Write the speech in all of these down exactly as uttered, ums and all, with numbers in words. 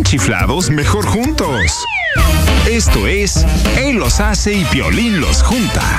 chiflados, mejor juntos. Esto es Él los hace y Piolín los junta.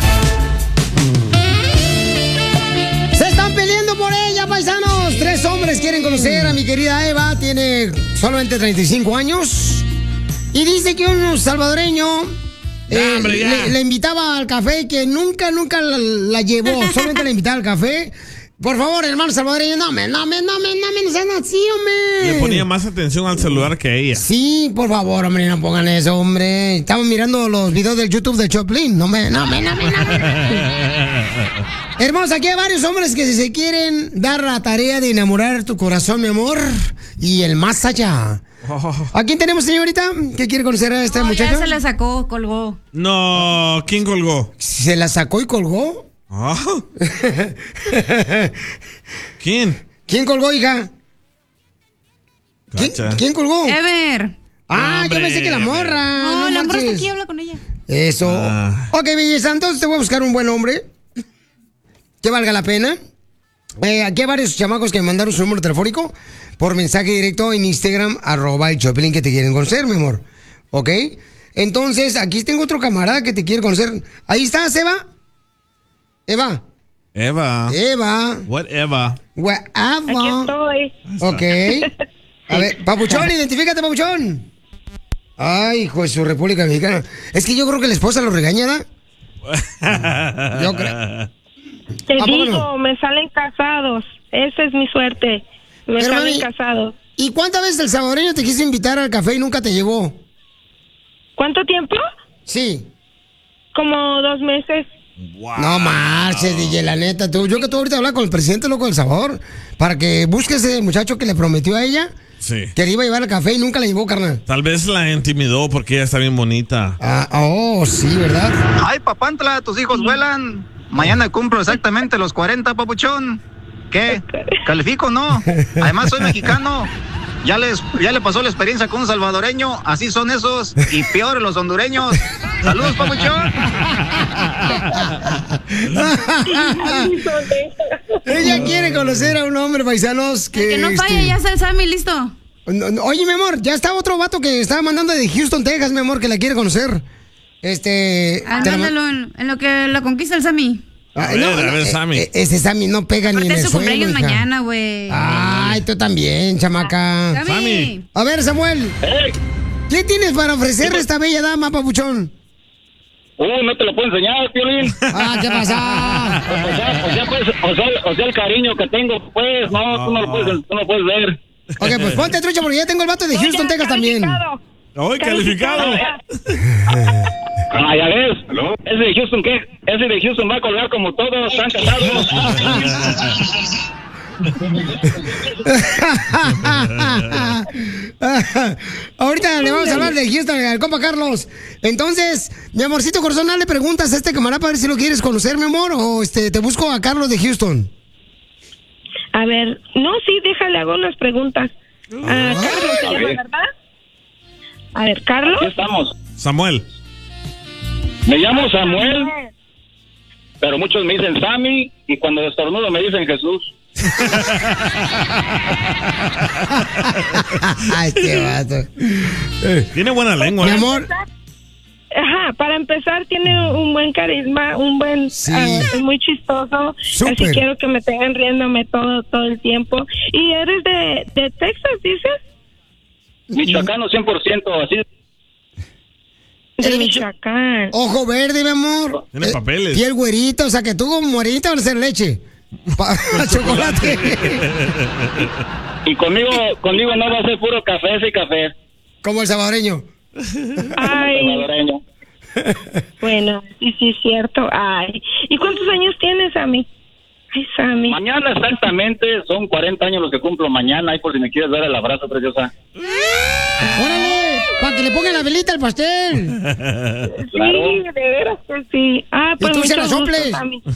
Se están peleando por ella, paisanos. Tres hombres quieren conocer a mi querida Eva. Tiene solamente treinta y cinco años. Y dice que un salvadoreño eh, ya, hombre, ya. Le, le invitaba al café y que nunca, nunca la, la llevó. Solamente le invitaba al café. Por favor, hermano salvadoreño, no me, no me, no me, no me, no sean así, hombre. Le ponía más atención al celular que a ella. Sí, por favor, hombre, no pongan eso, hombre. Estamos mirando los videos del YouTube de Choplin. No me, no me, no me, no me. Hermosa, aquí hay varios hombres que se quieren dar la tarea de enamorar tu corazón, mi amor, y el más allá. Oh. ¿A quién tenemos, señorita? ¿Qué quiere conocer a esta no, muchacha? Ya se la sacó, colgó. No, ¿quién colgó? ¿Se la sacó y colgó? Oh. ¿Quién? ¿Quién colgó, hija? ¿Quién, ¿Quién colgó? Ever. Ah, no, yo pensé que la morra. No, no la morra está marches. aquí, habla con ella. Eso. Ah. Ok, belleza, entonces te voy a buscar un buen hombre que valga la pena. Eh, aquí hay varios chamacos que me mandaron su número telefónico por mensaje directo en Instagram, arroba el Choplin, que te quieren conocer, mi amor. ¿Ok? Entonces, aquí tengo otro camarada que te quiere conocer. Ahí estás, Eva. Eva. Eva. Eva. What Eva? What Eva. Aquí estoy. Ok. A ver, Papuchón, identifícate, Papuchón. Ay, hijo de su República Mexicana. Es que yo creo que la esposa lo regaña, ¿da? Yo creo. Te digo, no? Me salen casados. Esa es mi suerte. Me Pero, salen mami, casados. ¿Y cuántas veces el salvadoreño te quiso invitar al café y nunca te llevó? ¿Cuánto tiempo? Sí. Como dos meses. Wow. No marches, D J, la neta. Tú, yo que tú ahorita hablas con el presidente loco del Salvador para que busque ese muchacho que le prometió a ella. Sí. Que le iba a llevar al café y nunca la llevó, carnal. Tal vez la intimidó porque ella está bien bonita. Ah, oh, sí, ¿verdad? Ay, papantla, tus hijos vuelan. Mañana cumplo exactamente los cuarenta, papuchón. ¿Qué? ¿Califico o no? Además soy mexicano. Ya les, ya le pasó la experiencia con un salvadoreño. Así son esos. Y peor los hondureños. Saludos, papuchón. Ella quiere conocer a un hombre, paisanos. Que, que no este... falle, ya está el Sammy listo. Oye, mi amor, ya está otro vato que estaba mandando de Houston, Texas, mi amor, que la quiere conocer. Este... Ándalo la... en, en lo que la conquista el Sammy. Ah, no, a ver, a ver, Sammy. Eh, ese Sammy no pega Porque ni en el su suelo, cumpleaños hija. mañana, güey. Ay, tú también, chamaca. Sammy. A ver, Samuel. Hey. ¿Qué tienes para ofrecerle a esta bella dama, papuchón? Uh, no te lo puedo enseñar, Piolín. Ah, ¿qué pasa? O sea, o sea, pues, o sea, o sea, el cariño que tengo, pues, no, tú no lo puedes, tú no lo puedes ver. Ok, pues ponte trucha porque ya tengo el vato de Houston, Texas también. ¡Ay, calificado! Ah, ya ves. ¿Aló? Ese de Houston, ¿qué? Ese de Houston va a colgar como todos, están casados. Ahorita le vamos a hablar de Houston al compa Carlos. Entonces, mi amorcito corazón, le preguntas a este camarada para ver si lo quieres conocer, mi amor, o este te busco a Carlos de Houston. A ver, no, sí, déjale, hago unas preguntas. Ah, Carlos se llama, ¿verdad? A ver, Carlos. Aquí estamos. Samuel. Me llamo Samuel, pero muchos me dicen Sammy y cuando estornudo me dicen Jesús. Ay, qué vato. Tiene buena lengua. Mi amor. Ajá, para empezar tiene un buen carisma, un buen, sí. uh, es muy chistoso. Super. Así quiero que me tengan riéndome todo todo el tiempo. ¿Y eres de, de Texas, dices? Michoacano cien por ciento, así. De Michoacán. Ojo verde, mi amor. Tiene eh, papeles. Piel güerita, o sea que tú como güerita van a hacer leche. Pa chocolate. Y conmigo, conmigo no va a ser puro café, sí café. Como el salvadoreño. Ay. Salvadoreño. Bueno, sí, sí, es cierto. Ay. ¿Y cuántos años tienes, Sammy? Ay, Sammy. Mañana exactamente son cuarenta años los que cumplo mañana. Ahí por si me quieres dar el abrazo, preciosa. ¡Órale! Para que le pongan la velita al pastel. Claro. Sí, de veras que sí. Ah, pues y tú mucho se la soples. gusto, Sammy.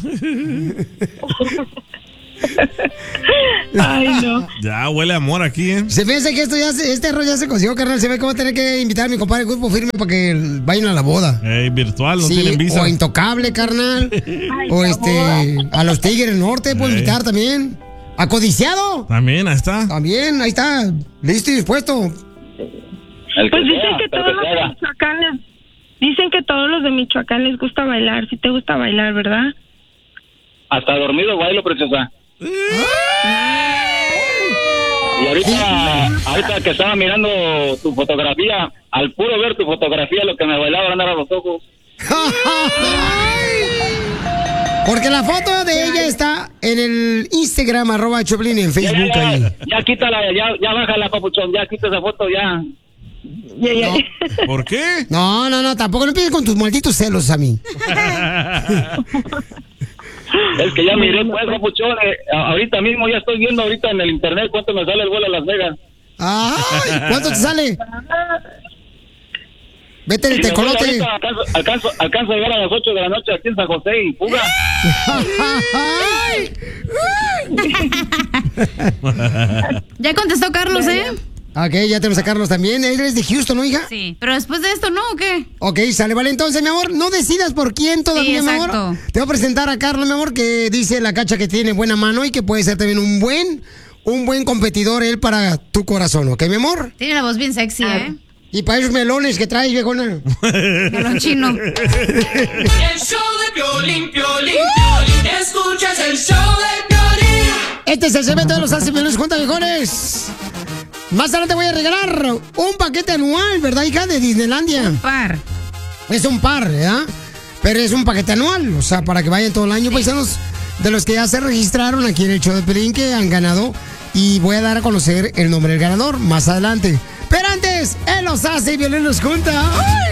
Ay, no. Ya huele a amor aquí, ¿eh? Se piensa que esto ya se, este arroz ya se consiguió, carnal. Se ve que voy a tener que invitar a mi compadre Grupo Firme para que vayan a la boda. Ey, virtual, no sí, tienen visa. O Intocable, carnal. Ay, o este, a los Tigres del Norte puedo Ey. invitar también. A Codiciado. También, ahí está. También, ahí está. Listo y dispuesto. El que Pues dicen sea, que pero todos que se los de haga. Michoacán les, dicen que todos los de Michoacán les gusta bailar. Si te gusta bailar, ¿verdad? Hasta dormido bailo, preciosa. Y ahorita, ahorita que estaba mirando tu fotografía, al puro ver tu fotografía, lo que me bailaba andar a los ojos. Porque la foto de ella está en el Instagram, arroba Choplin, en Ya, Facebook. ya, ahí. ya, ya quítala, ya, ya bájala, papuchón, ya quita esa foto, ya. Ya, ya. ¿Por qué? No, no, no, tampoco no empieces con tus malditos celos a mí. Es que ya miré, pues, papuchón, eh, a- ahorita mismo ya estoy viendo ahorita en el internet cuánto me sale el vuelo a Las Vegas. Ay, ¿cuánto te sale? Vete Y de me voy tecolote. ahorita, Alcanzo, alcanzo, alcanzo a llegar a las ocho de la noche aquí en San José y fuga. Ya contestó Carlos, ¿eh? Ok, ya tenemos a Carlos también. Él es de Houston, ¿no, hija? Sí. Pero después de esto, ¿no? ¿O qué? Ok, sale, vale. Entonces, mi amor, no decidas por quién todavía, Sí, mi amor. exacto. Te voy a presentar a Carlos, mi amor, que dice la cacha que tiene buena mano y que puede ser también un buen, un buen competidor él para tu corazón, ¿ok, mi amor? Tiene la voz bien sexy, ¿eh? Y para esos melones que traes, viejona. Melón chino. El show de Piolín, Piolín, Piolín. Escuchas el show de Piolín. Este es el segmento de los Hace Violenes Junta, viejones. Más adelante voy a regalar un paquete anual, ¿verdad, hija? De Disneylandia. Par. Es un par, ¿verdad? Pero es un paquete anual, o sea, para que vayan todo el año, paisanos, de los que ya se registraron aquí en el show de Piolín, que han ganado. Y voy a dar a conocer el nombre del ganador más adelante. Pero antes, él los hace y Piolín los junta. ¡Ay!